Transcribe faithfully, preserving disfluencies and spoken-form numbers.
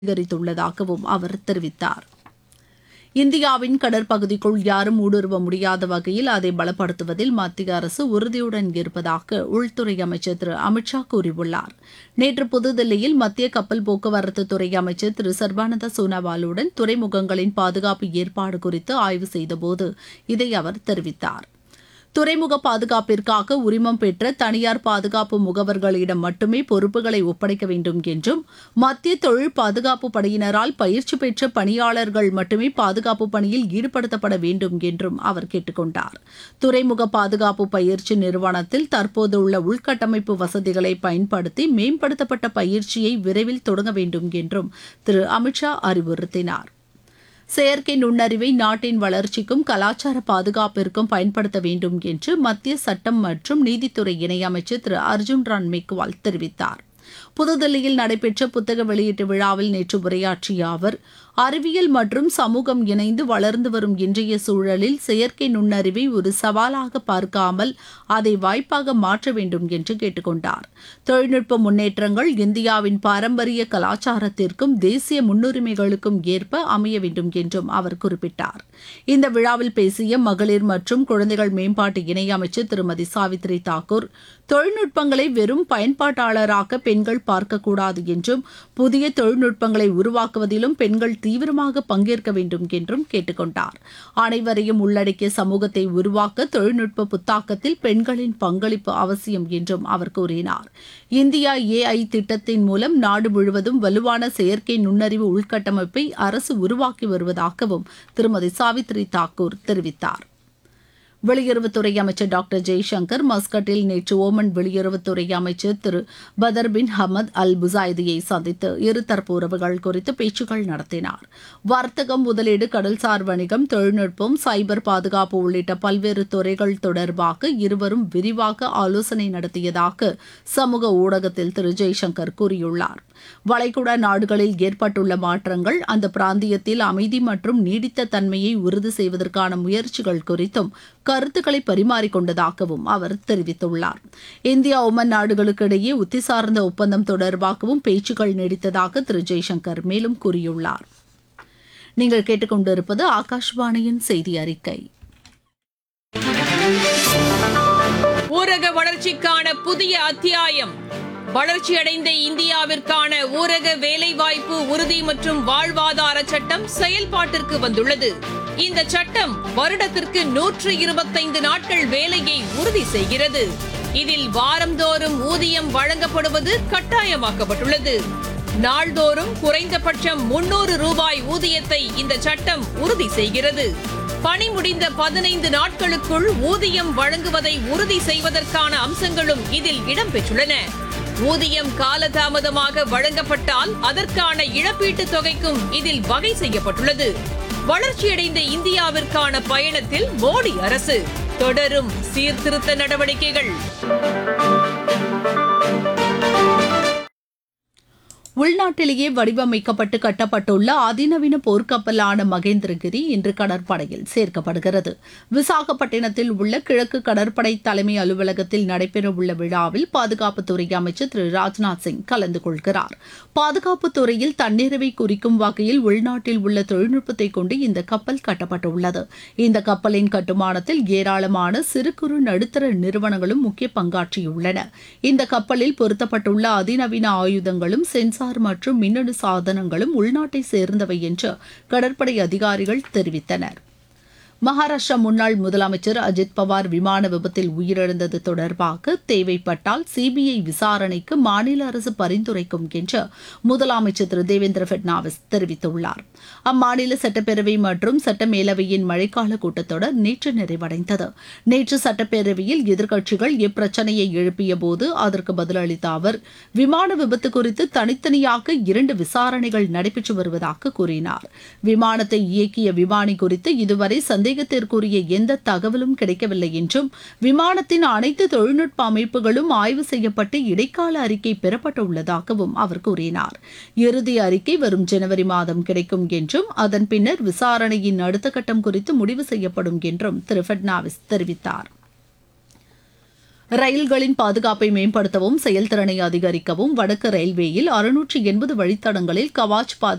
அதிகரித்துள்ளதாகவும் அவர் தெரிவித்தார். இந்தியாவின் கடற்பகுதிக்குள் யாரும் ஊடுருவ முடியாத வகையில் அதை பலப்படுத்துவதில் மத்திய அரசு உறுதியுடன் இருப்பதாக உள்துறை அமைச்சர் திரு அமித்ஷா கூறியுள்ளார். நேற்று புதுதில்லியில் மத்திய கப்பல் போக்குவரத்து துறை அமைச்சர் திரு சர்பானந்த சோனாவாலுடன் துறைமுகங்களின் பாதுகாப்பு ஏற்பாடு குறித்து ஆய்வு செய்தபோது இதை அவர் தெரிவித்தார். துறைமுக பாதுகாப்பிற்காக உரிமம் பெற்ற தனியார் பாதுகாப்பு முகவர்களிடம் மட்டுமே பொறுப்புகளை ஒப்படைக்க வேண்டும் என்றும் மத்திய தொழில் பாதுகாப்பு படையினரால் பயிற்சி பெற்ற பணியாளர்கள் மட்டுமே பாதுகாப்பு பணியில் ஈடுபடுத்தப்பட வேண்டும் என்றும் அவர் கேட்டுக் கொண்டார். துறைமுக பாதுகாப்பு பயிற்சி நிறுவனத்தில் தற்போதுள்ள உள்கட்டமைப்பு வசதிகளை பயன்படுத்தி மேம்படுத்தப்பட்ட பயிற்சியை விரைவில் தொடங்க வேண்டும் என்றும் திரு அமித்ஷா அறிவுறுத்தினார். செயற்கை நுண்ணறிவை நாட்டின் வளர்ச்சிக்கும் கலாச்சார பாதுகாப்பிற்கும் பயன்படுத்த வேண்டும் என்று மத்திய சட்டம் மற்றும் நீதித்துறை இணையமைச்சர் திரு அர்ஜுன் ராம் மேக்வால் தெரிவித்தார். புதுதில்லியில் நடைபெற்ற புத்தக வெளியீட்டு விழாவில் நேற்று உரையாற்றிய அவர், அறிவியல் மற்றும் சமூகம் இணைந்து வளர்ந்து வரும் இன்றைய சூழலில் செயற்கை நுண்ணறிவை ஒரு சவாலாக பார்க்காமல் அதை வாய்ப்பாக மாற்ற வேண்டும் என்று கேட்டுக்கொண்டார். தொழில்நுட்ப முன்னேற்றங்கள் இந்தியாவின் பாரம்பரிய கலாச்சாரத்திற்கும் தேசிய முன்னுரிமைகளுக்கும் ஏற்ப அமைய வேண்டும் என்றும் அவர் குறிப்பிட்டார். இந்த விழாவில் பேசிய மகளிர் மற்றும் குழந்தைகள் மேம்பாட்டு இணையமைச்சர் திருமதி சாவித்ரி தாக்கூர், தொழில்நுட்பங்களை வெறும் பயன்பாட்டாளராக பெண்கள் பார்க்கக்கூடாது என்றும் புதிய தொழில்நுட்பங்களை உருவாக்குவதிலும் பெண்கள் தீவிரமாக பங்கேற்க வேண்டும் என்றும் கேட்டுக்கொண்டார். அனைவரையும் உள்ளடக்கிய சமூகத்தை உருவாக்க தொழில்நுட்ப புத்தாக்கத்தில் பெண்களின் பங்களிப்பு அவசியம் என்றும் அவர் கூறினார். இந்தியா ஏஐ திட்டத்தின் மூலம் நாடு முழுவதும் வலுவான செயற்கை நுண்ணறிவு உள்கட்டமைப்பை அரசு உருவாக்கி வருவதாகவும் திருமதி சாவித்ரி தாக்கூர் தெரிவித்தார். வெளியுறவுத்துறை அமைச்சர் டாக்டர் ஜெய்சங்கர் மஸ்கட்டில் நேற்று ஓமன் வெளியுறவுத்துறை அமைச்சர் திரு பதர் பின் ஹமத் அல் புசாய்தியை சந்தித்து இருதரப்பு உறவுகள் குறித்து பேச்சுக்கள் நடத்தினார். வர்த்தகம், முதலீடு, கடல்சார் வணிகம், தொழில்நுட்பம், சைபர் பாதுகாப்பு உள்ளிட்ட பல்வேறு துறைகள் தொடர்பாக இருவரும் விரிவாக ஆலோசனை நடத்தியதாக சமூக ஊடகத்தில் திரு ஜெய்சங்கர் கூறியுள்ளார். வளைகுடா நாடுகளில் ஏற்பட்டுள்ள மாற்றங்கள் அந்த பிராந்தியத்தில் அமைதி மற்றும் நீடித்த தன்மையை உறுதி செய்வதற்கான முயற்சிகள் குறித்தும் கருத்துக்களை பரிமாறிக்கொண்டதாகவும் அவர் தெரிவித்துள்ளார். இந்தியா ஒமன் நாடுகளுக்கு இடையே உத்தி சார்ந்த ஒப்பந்தம் தொடர்பாகவும் பேச்சுக்கள் நீடித்ததாக திரு ஜெய்சங்கர் மேலும் கூறியுள்ளார். நீங்கள் கேட்டுக்கொண்டிருப்பது ஆகாஷ்வாணியின் செய்தி அறிக்கை. ஊரக வளர்ச்சிக்கான புதிய அத்தியாயம். வளர்ச்சியடைந்த இந்தியாவிற்கான ஊரக வேலைவாய்ப்பு உறுதி மற்றும் வாழ்வாதார சட்டம் செயல்பாட்டிற்கு வந்துள்ளது. இந்த சட்டம் வருடத்திற்கு நூற்று இருபத்தைந்து நாட்கள் வேலையை உறுதி செய்கிறது. இதில் வாரந்தோறும் ஊதியம் வழங்கப்படுவது கட்டாயமாக்கப்பட்டுள்ளது. நாள்தோறும் குறைந்தபட்சம் முன்னூறு ரூபாய் ஊதியத்தை இந்த சட்டம் உறுதி செய்கிறது. பணி முடிந்த பதினைந்து நாட்களுக்குள் ஊதியம் வழங்குவதை உறுதி செய்வதற்கான அம்சங்களும் இதில் இடம்பெற்றுள்ளன. ஊதியம் காலதாமதமாக வழங்கப்பட்டால் அதற்கான இழப்பீட்டுத் தொகைக்கும் இதில் வகை செய்யப்பட்டுள்ளது. வளர்ச்சியடைந்த இந்தியாவிற்கான பயணத்தில் மோடி அரசு தொடரும் சீர்திருத்த நடவடிக்கைகள். உள்நாட்டிலேயே வடிவமைக்கப்பட்டு கட்டப்பட்டுள்ள அதிநவீன போர்க்கப்பலான மகேந்திரகிரி இன்று கடற்படையில் சேர்க்கப்படுகிறது. விசாகப்பட்டினத்தில் உள்ள கிழக்கு கடற்படை தலைமை அலுவலகத்தில் நடைபெறவுள்ள விழாவில் பாதுகாப்புத்துறை அமைச்சர் திரு ராஜ்நாத் சிங் கலந்து கொள்கிறார். பாதுகாப்புத் துறையில் தன்னிறைவை குறிக்கும் வகையில் உள்நாட்டில் உள்ள தொழில்நுட்பத்தை கொண்டு இந்த கப்பல் கட்டப்பட்டுள்ளது. இந்த கப்பலின் கட்டுமானத்தில் ஏராளமான சிறு குறு நடுத்தர நிறுவனங்களும் முக்கிய பங்காற்றியுள்ளன. இந்த கப்பலில் பொருத்தப்பட்டுள்ள அதிநவீன ஆயுதங்களும் சென்சார் மற்றும் மின்னணு சாதனங்களும் உள்நாட்டை சேர்ந்தவை என்று கடற்படை அதிகாரிகள் தெரிவித்தனர். மகாராஷ்டிரா முன்னாள் முதலமைச்சர் அஜித் பவார் விமான விபத்தில் உயிரிழந்தது தொடர்பாக தேவைப்பட்டால் சிபிஐ விசாரணைக்கு மாநில அரசு பரிந்துரைக்கும் என்று முதலமைச்சர் திரு தேவேந்திர பட்னாவிஸ் தெரிவித்துள்ளார். அம்மாநில சட்டப்பேரவை மற்றும் சட்டமேலவையின் மழைக்கால கூட்டத்தொடர் நேற்று நிறைவடைந்தது. நேற்று சட்டப்பேரவையில் எதிர்க்கட்சிகள் இப்பிரச்சனையை எழுப்பிய போது அதற்கு பதிலளித்த அவர், விமான விபத்து குறித்து தனித்தனியாக இரண்டு விசாரணைகள் நடைபெற்று வருவதாக கூறினார். விமானத்தை இயக்கிய விமானி குறித்து இதுவரை சந்தேக சந்தேகத்திற்குரிய எந்த தகவலும் கிடைக்கவில்லை என்றும் விமானத்தின் அனைத்து தொழில்நுட்ப அமைப்புகளும் ஆய்வு செய்யப்பட்டு இடைக்கால அறிக்கை பெறப்பட்டுள்ளதாகவும் அவர் கூறினார். இறுதி அறிக்கை வரும் ஜனவரி மாதம் கிடைக்கும் என்றும் அதன் பின்னர் விசாரணையின் அடுத்த கட்டம் குறித்து முடிவு செய்யப்படும் என்றும் திரு பட்னாவிஸ் தெரிவித்தார். ரயில்களின் பாதுகாப்பை மேம்படுத்தவும் செயல்திறனை அதிகரிக்கவும் வடக்கு ரயில்வேயில் அறுநூற்று எண்பது வழித்தடங்களில் கவாச் பாதை